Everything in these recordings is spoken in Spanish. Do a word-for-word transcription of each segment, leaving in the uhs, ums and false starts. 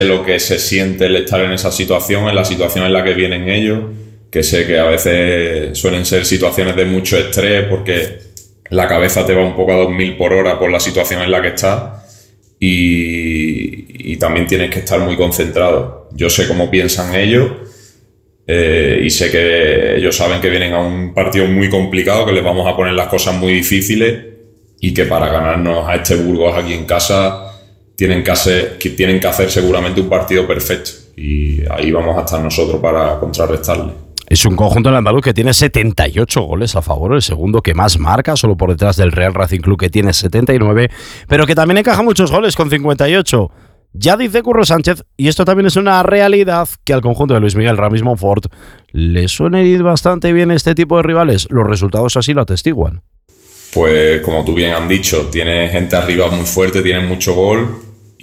lo que se siente el estar en esa situación, en la situación en la que vienen ellos, que sé que a veces suelen ser situaciones de mucho estrés porque la cabeza te va un poco a dos mil por hora por la situación en la que estás y, y también tienes que estar muy concentrado. Yo sé cómo piensan ellos eh, y sé que ellos saben que vienen a un partido muy complicado, que les vamos a poner las cosas muy difíciles y que para ganarnos a este Burgos aquí en casa tienen que hacer, que tienen que hacer seguramente un partido perfecto y ahí vamos a estar nosotros para contrarrestarle. Es un conjunto del andaluz que tiene setenta y ocho goles a favor, el segundo que más marca, solo por detrás del Real Racing Club que tiene setenta y nueve, pero que también encaja muchos goles con cincuenta y ocho. Ya dice Curro Sánchez, y esto también es una realidad, que al conjunto de Luis Miguel Ramis Monfort le suelen ir bastante bien este tipo de rivales. Los resultados así lo atestiguan. Pues como tú bien has dicho, tiene gente arriba muy fuerte, tiene mucho gol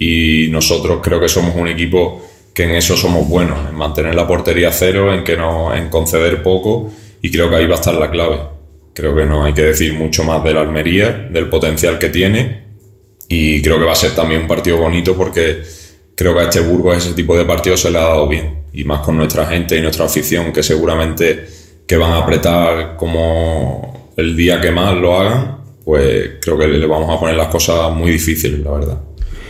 y nosotros creo que somos un equipo que en eso somos buenos, en mantener la portería cero, en que no, en conceder poco, y creo que ahí va a estar la clave. Creo que no hay que decir mucho más de la Almería, del potencial que tiene, y creo que va a ser también un partido bonito porque creo que a este Burgos ese tipo de partidos se le ha dado bien, y más con nuestra gente y nuestra afición, que seguramente que van a apretar como el día que más lo hagan, pues creo que le vamos a poner las cosas muy difíciles, la verdad.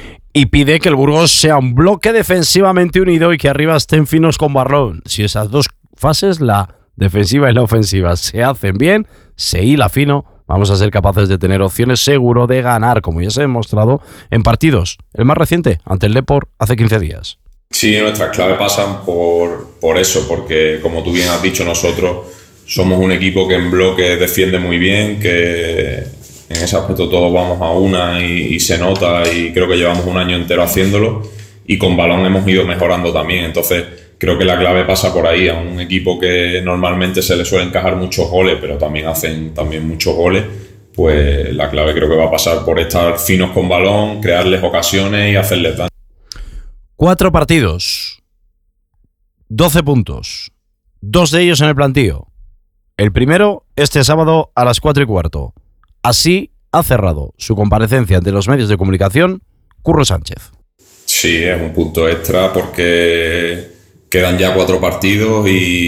Y pide que el Burgos sea un bloque defensivamente unido y que arriba estén finos con balón. Si esas dos fases, la defensiva y la ofensiva, se hacen bien, se hila fino, vamos a ser capaces de tener opciones seguro de ganar, como ya se ha demostrado en partidos. El más reciente, ante el Depor, hace quince días. Sí, nuestras claves pasan por, por eso, porque como tú bien has dicho, nosotros somos un equipo que en bloque defiende muy bien, que en ese aspecto todos vamos a una y, y se nota, y creo que llevamos un año entero haciéndolo, y con balón hemos ido mejorando también. Entonces creo que la clave pasa por ahí, a un equipo que normalmente se le suele encajar muchos goles, pero también hacen también muchos goles, pues la clave creo que va a pasar por estar finos con balón, crearles ocasiones y hacerles daño. Cuatro partidos, doce puntos, dos de ellos en el plantío. El primero este sábado a las cuatro y cuarto. Así ha cerrado su comparecencia ante los medios de comunicación Curro Sánchez. Sí, es un punto extra porque quedan ya cuatro partidos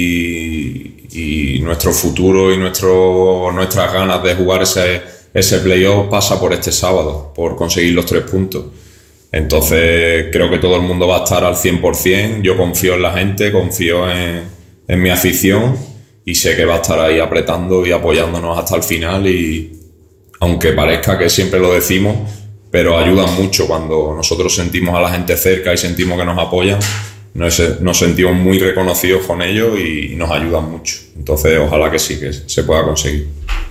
y, y nuestro futuro y nuestro, nuestras ganas de jugar ese, ese playoff pasa por este sábado, por conseguir los tres puntos. Entonces creo que todo el mundo va a estar al cien por ciento. Yo confío en la gente, confío en, en mi afición y sé que va a estar ahí apretando y apoyándonos hasta el final, y aunque parezca que siempre lo decimos, pero ayudan mucho cuando nosotros sentimos a la gente cerca y sentimos que nos apoyan, nos, nos sentimos muy reconocidos con ellos y nos ayudan mucho. Entonces ojalá que sí, que se pueda conseguir.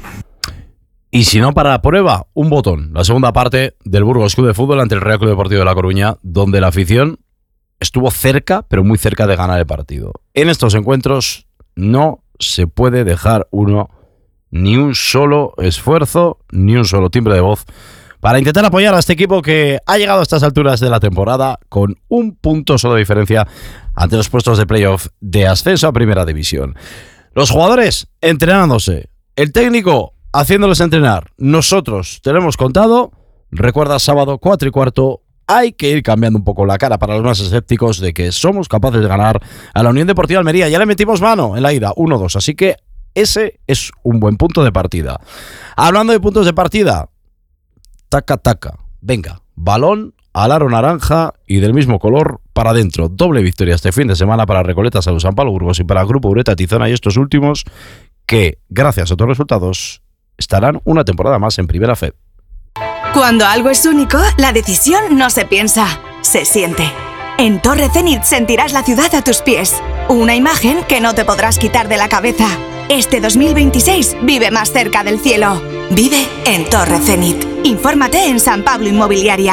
Y si no, para la prueba, un botón. La segunda parte del Burgos Club de Fútbol ante el Real Club Deportivo de La Coruña, donde la afición estuvo cerca, pero muy cerca de ganar el partido. En estos encuentros no se puede dejar uno ni un solo esfuerzo, ni un solo timbre de voz para intentar apoyar a este equipo que ha llegado a estas alturas de la temporada con un punto solo de diferencia ante los puestos de playoff de ascenso a Primera División. Los jugadores entrenándose, el técnico haciéndoles entrenar. Nosotros te lo hemos contado. Recuerda, sábado cuatro y cuarto. Hay que ir cambiando un poco la cara para los más escépticos de que somos capaces de ganar a la Unión Deportiva Almería. Ya le metimos mano en la ida, uno dos, así que ese es un buen punto de partida. Hablando de puntos de partida, taca taca, venga, balón al aro naranja y del mismo color para adentro. Doble victoria este fin de semana para Recoletas Salud San Pablo Burgos y para el Grupo Ureta Tizona, y estos últimos que, gracias a otros resultados, estarán una temporada más en Primera F E D. Cuando algo es único, la decisión no se piensa, se siente. En Torre Zenit sentirás la ciudad a tus pies. Una imagen que no te podrás quitar de la cabeza. Este dos mil veintiséis vive más cerca del cielo. Vive en Torre Zenit. Infórmate en San Pablo Inmobiliaria.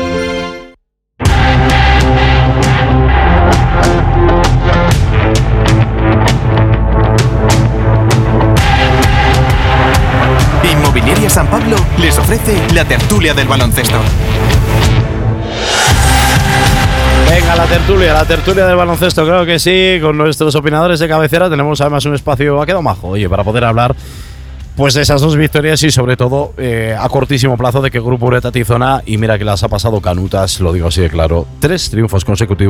Inmobiliaria San Pablo les ofrece la tertulia del baloncesto. Venga, la tertulia, la tertulia del baloncesto, creo que sí, con nuestros opinadores de cabecera. Tenemos además un espacio, ha quedado majo, oye, para poder hablar pues de esas dos victorias y sobre todo eh, a cortísimo plazo de que Grupo Ureta Tizona, y mira que las ha pasado canutas, lo digo así de claro, tres triunfos consecutivos